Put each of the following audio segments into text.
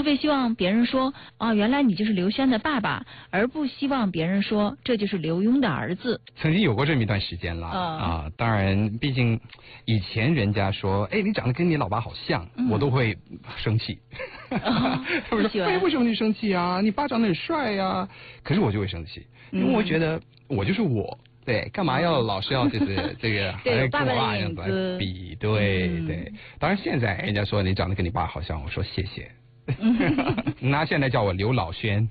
会希望别人说原来你就是刘轩的爸爸，而不希望别人说这就是刘墉的儿子。 曾经有过这么一段时间啦，当然，毕竟以前人家说，你长得跟你老爸好像，我都会生气。他们说，为什么你生气啊？你爸长得很帅呀。可是我就会生气，因为我觉得我就是我。对，干嘛要老是要就是这个还跟我爸这样子来比？对，当然现在人家说你长得跟你爸好像，我说谢谢。那现在叫我刘老轩。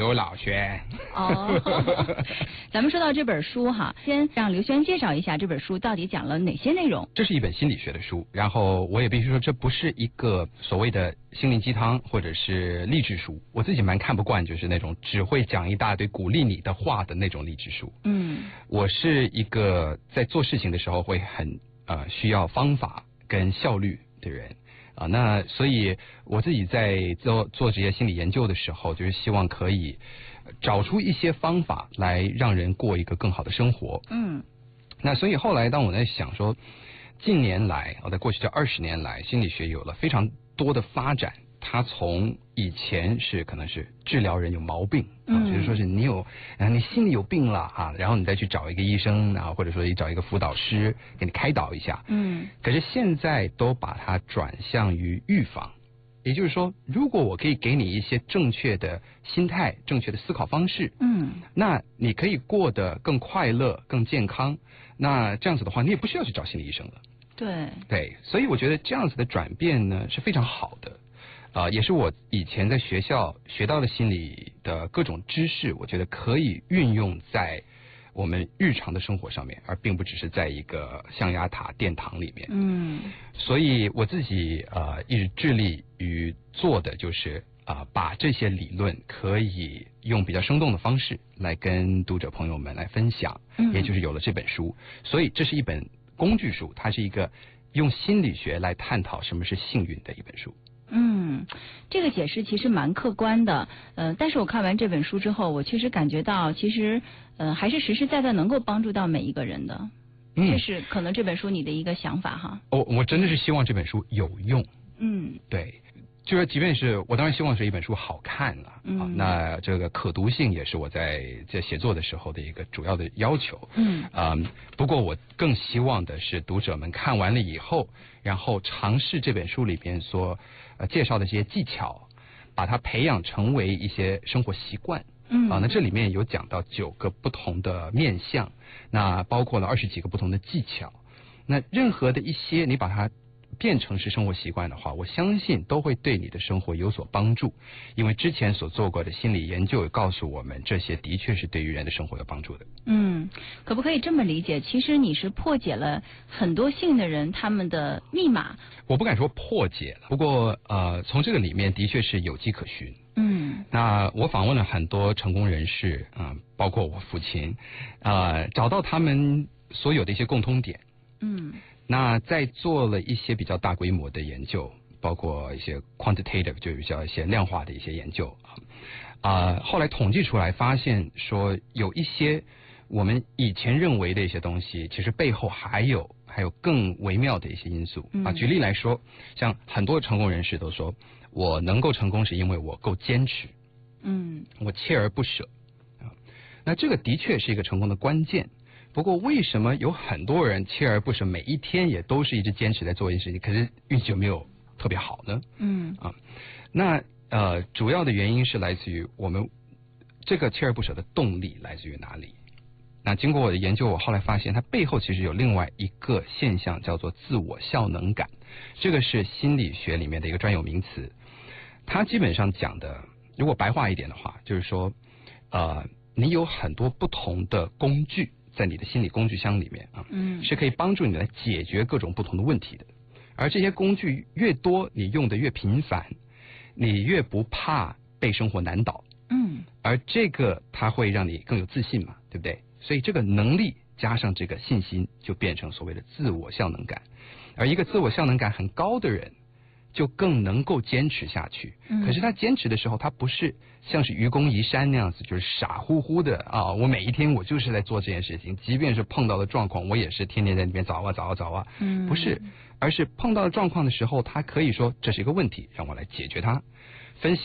咱们说到这本书哈，先让刘轩介绍一下这本书到底讲了哪些内容。 这是一本心理学的书，然后我也必须说，这不是一个所谓的心灵鸡汤或者是励志书。我自己蛮看不惯，就是那种只会讲一大堆鼓励你的话的那种励志书。我是一个在做事情的时候会很需要方法跟效率的人。那所以我自己在做这些心理研究的时候，就是希望可以找出一些方法来让人过一个更好的生活。那所以后来当我在想说，近年来在过去这20年来，心理学有了非常多的发展。它从以前是可能是治疗人有毛病，就是说是你心里有病了然后你再去找一个医生或者说你找一个辅导师给你开导一下。可是现在都把它转向于预防，也就是说，如果我可以给你一些正确的心态、正确的思考方式，那你可以过得更快乐、更健康。那这样子的话，你也不需要去找心理医生了。对，所以我觉得这样子的转变呢是非常好的。也是我以前在学校学到的心理的各种知识，我觉得可以运用在我们日常的生活上面，而并不只是在一个象牙塔殿堂里面。所以我自己一直致力于做的就是把这些理论可以用比较生动的方式来跟读者朋友们来分享，也就是有了这本书。所以这是一本工具书，它是一个用心理学来探讨什么是幸运的一本书。 这个解释其实蛮客观的，但是我看完这本书之后，我确实感觉到，其实还是实实在在能够帮助到每一个人的。这是可能这本书你的一个想法哈。 我真的是希望这本书有用。对，就是即便是我当然希望是一本书好看了那这个可读性也是我在写作的时候的一个主要的要求。不过我更希望的是读者们看完了以后，然后尝试这本书里边所介绍的这些技巧，把它培养成为一些生活习惯。那这里面有讲到9个不同的面向，那包括了20几个不同的技巧。那任何的一些你把它变成是生活习惯的话，我相信都会对你的生活有所帮助。因为之前所做过的心理研究也告诉我们，这些的确是对于人的生活有帮助的。 可不可以这么理解？其实你是破解了很多幸运的人他们的密码。 我不敢说破解了，不过从这个里面的确是有迹可循。那我访问了很多成功人士包括我父亲找到他们所有的一些共通点。那在做了一些比较大规模的研究，包括一些 quantitative 就比较一些量化的一些研究后来统计出来发现说，有一些我们以前认为的一些东西，其实背后还有更微妙的一些因素举例来说，像很多成功人士都说，我能够成功是因为我够坚持，我锲而不舍那这个的确是一个成功的关键。不过为什么有很多人锲而不舍，每一天也都是一直坚持在做一件事情，可是运气就没有特别好呢？那主要的原因是来自于我们这个锲而不舍的动力来自于哪里？那经过我的研究，我后来发现它背后其实有另外一个现象，叫做自我效能感。这个是心理学里面的一个专有名词。它基本上讲的，如果白话一点的话，就是说你有很多不同的工具在你的心理工具箱里面是可以帮助你来解决各种不同的问题的。而这些工具越多，你用的越频繁，你越不怕被生活难倒。而这个它会让你更有自信嘛，对不对？所以这个能力加上这个信心，就变成所谓的自我效能感。而一个自我效能感很高的人，就更能够坚持下去。可是他坚持的时候，他不是像是愚公移山那样子，就是傻乎乎的我每一天我就是在做这件事情，即便是碰到了状况，我也是天天在那边找啊。不是，而是碰到了状况的时候，他可以说这是一个问题，让我来解决它。分析